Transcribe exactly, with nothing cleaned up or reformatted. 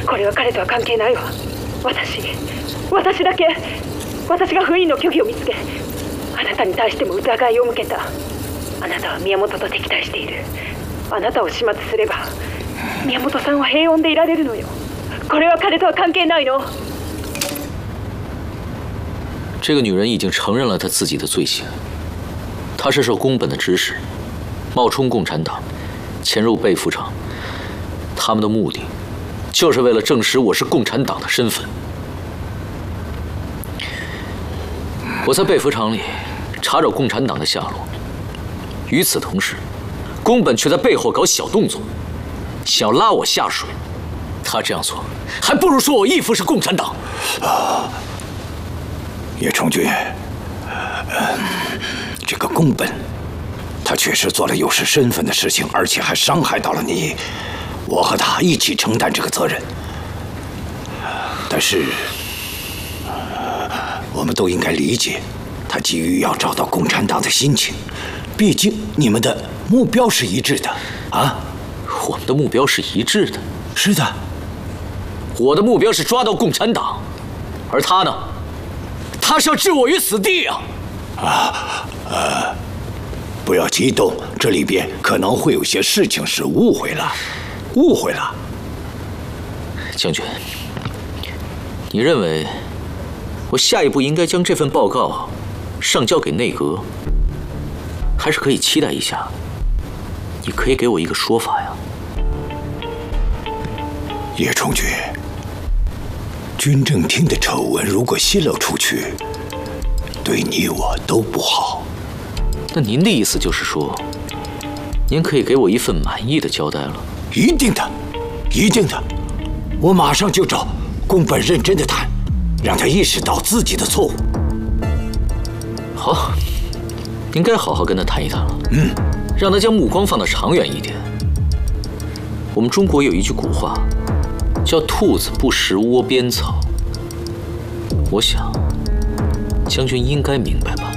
これは彼とは関係ないわ。私、私だけ、私が封印の虚偽を見つけ、あなたに対しても疑いを向けた。あなたは宮本と敵対している。あなたを始末すれば、宮本さんは平穏でいられるのよ。これは彼とは関係ないの。 这个女人已经承认了她自己的罪行，她是受宫本的指使，冒充共产党，潜入贝福城。他们的目的，就是为了证实我是共产党的身份。我在贝福城里查找共产党的下落，与此同时，宫本却在背后搞小动作，想要拉我下水。他这样做，还不如说我义父是共产党。 啊，叶崇军，呃，这个宫本，他确实做了有失身份的事情，而且还伤害到了你。我和他一起承担这个责任。但是，我们都应该理解，他急于要找到共产党的心情。毕竟你们的目标是一致的，啊？ 我们的目标是一致的。 是的。 我的目标是抓到共产党，而他呢？他是要置我于死地啊！ 啊，呃，不要激动，这里边可能会有些事情是误会了，误会了。 将军，你认为我下一步应该将这份报告上交给内阁，还是可以期待一下？你可以给我一个说法呀。 叶崇军，军政厅的丑闻如果泄露出去，对你我都不好。 那您的意思就是说，您可以给我一份满意的交代了？ 一定的，一定的。我马上就找宫本认真的谈，让他意识到自己的错误。 好，您该好好跟他谈一谈了。 嗯， 让他将目光放得长远一点。我们中国有一句古话，叫“兔子不食窝边草”。我想，将军应该明白吧。